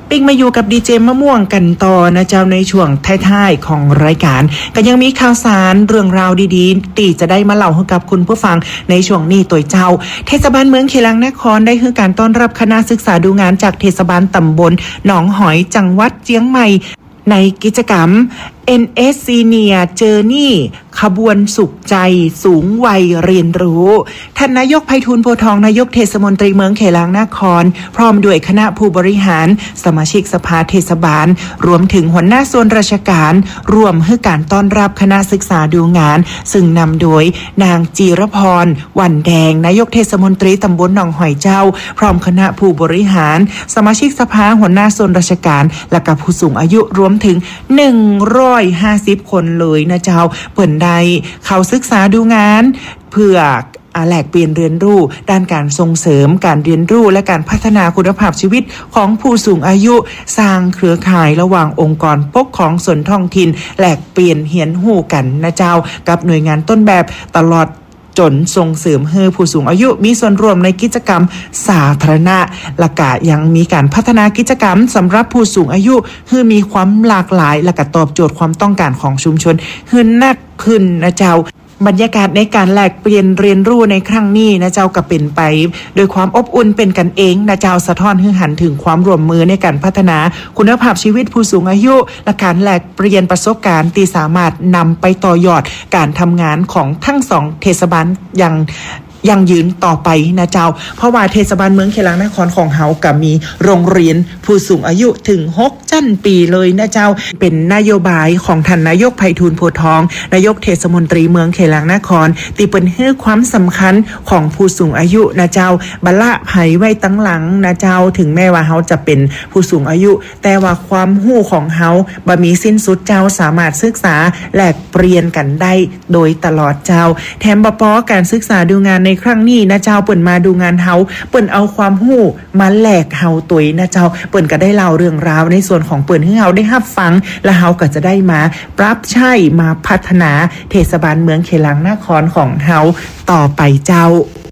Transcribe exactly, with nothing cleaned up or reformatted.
ปิ๊กมาอยู่กับดีเจมะม่วงกันต่อนะเจ้าในช่วงท้ายๆของรายการก็ยังมีข่าวสารเรื่องราวดีๆที่จะได้มาเล่าให้กับคุณผู้ฟังในช่วงนี้ตัวเจ้าเทศบาลเมืองเขลังนครได้ให้การต้อนรับคณะศึกษาดูงานจากเทศบาลตำบลหนองหอยจังหวัดเชียงใหม่ในกิจกรรม เอ็น เอส Senior Journey ขบวนสุขใจสูงวัยเรียนรู้ท่านนายกไพฑูรย์โพธิ์ทองนายกเทศมนตรีเมืองเขลังนครพร้อมด้วยคณะผู้บริหารสมาชิกสภาเทศบาลรวมถึงหัวหน้าส่วนราชการรวมให้การต้อนรับคณะศึกษาดูงานซึ่งนำโดยนางจีรพรวันแดงนายกเทศมนตรีตำบลหนองหอยเจ้าพร้อมคณะผู้บริหารสมาชิกสภาหัวหน้าส่วนราชการและกับผู้สูงอายุรวมถึงหนึ่งร้อยห้าสิบคนเลยนะเจ้าเปิ่นใดเขาศึกษาดูงานเพื่อแลกเปลี่ยนเรียนรู้ด้านการส่งเสริมการเรียนรู้และการพัฒนาคุณภาพชีวิตของผู้สูงอายุสร้างเครือข่ายระหว่างองค์กรปกครองส่วนท้องถิ่นแลกเปลี่ยนเหียนหู้กันนะเจ้ากับหน่วยงานต้นแบบตลอดจนส่งเสริมให้ผู้สูงอายุมีส่วนร่วมในกิจกรรมสาธารณะและก็ยังมีการพัฒนากิจกรรมสำหรับผู้สูงอายุให้มีความหลากหลายและก็ตอบโจทย์ความต้องการของชุมชนให้นักขึ้นนะเจ้าบรรยากาศในการแลกเปลี่ยนเรียนรู้ในครั้งนี้นะเจ้าก็เป็นไปโดยความอบอุ่นเป็นกันเองนะเจ้าสะท้อนให้หันถึงความร่วมมือในการพัฒนาคุณภาพชีวิตผู้สูงอายุและการแลกเปลี่ยนประสบการณ์ที่สามารถนำไปต่อยอดการทำงานของทั้งสองเทศบาลอย่างยังยืนต่อไปนะเจ้าเพราะว่าเทศบาลเมืองเขลังนครของเฮาก็มีโรงเรียนผู้สูงอายุถึงหกจั่นปีเลยนะเจ้าเป็นนโยบายของท่านนายกไพฑูรย์โพธิ์ทองนายกเทศมนตรีเมืองเขลังนครที่เป็นให้ความสำคัญของผู้สูงอายุนะเจ้าบัลละไผไว้ตั้งหลังนะเจ้าถึงแม้ว่าเฮาจะเป็นผู้สูงอายุแต่ว่าความรู้ของเฮาบ่มีสิ้นสุดเจ้าสามารถศึกษาแลกเปลี่ยนกันได้โดยตลอดเจ้าแถมบ่พอการศึกษาดูงานในครั้งนี้นะเจ้าเปิ่นมาดูงานเฮาเปิ่นเอาความรู้มาแลกเฮาตุยนะเจ้าเปิ่นก็ได้เล่าเรื่องราวในส่วนของเปิ่นให้เฮาได้รับฟังและเฮาก็จะได้มาปรับใช้มาพัฒนาเทศบาลเมืองเขลังนครของเฮาต่อไปเจ้า